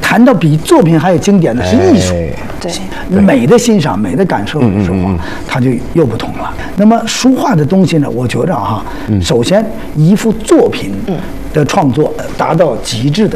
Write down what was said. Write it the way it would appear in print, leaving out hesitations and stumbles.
谈到比作品还有经典的是艺术， 对， 美的欣赏、美的感受的时候，它就又不同了。那么书画的东西呢，我觉着哈，首先一幅作品的创作达到极致的